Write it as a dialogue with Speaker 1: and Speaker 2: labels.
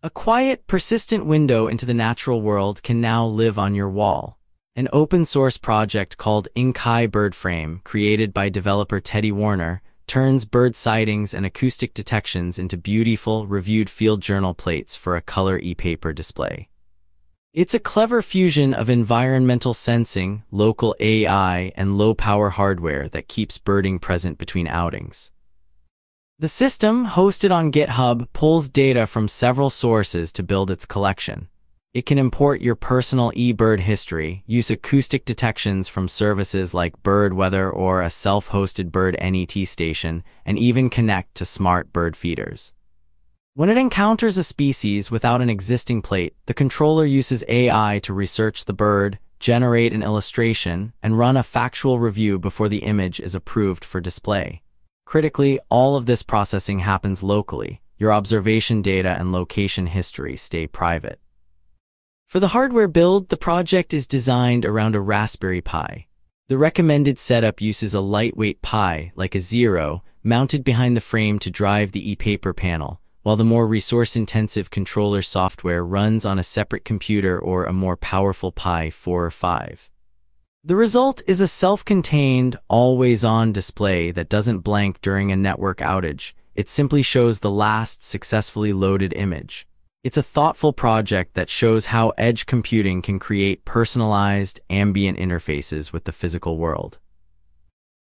Speaker 1: A quiet, persistent window into the natural world can now live on your wall. An open-source project called Inkai Bird Frame, created by developer Teddy Warner, turns bird sightings and acoustic detections into beautiful, reviewed field journal plates for a color e-paper display. It's a clever fusion of environmental sensing, local AI, and low-power hardware that keeps birding present between outings. The system, hosted on GitHub, pulls data from several sources to build its collection. It can import your personal eBird history, use acoustic detections from services like BirdWeather or a self-hosted bird NET station, and even connect to smart bird feeders. When it encounters a species without an existing plate, the controller uses AI to research the bird, generate an illustration, and run a factual review before the image is approved for display. Critically, all of this processing happens locally. Your observation data and location history stay private. For the hardware build, the project is designed around a Raspberry Pi. The recommended setup uses a lightweight Pi, like a Zero, mounted behind the frame to drive the e-paper panel, while the more resource-intensive controller software runs on a separate computer or a more powerful Pi 4 or 5. The result is a self-contained, always-on display that doesn't blank during a network outage. It simply shows the last successfully loaded image. It's a thoughtful project that shows how edge computing can create personalized, ambient interfaces with the physical world.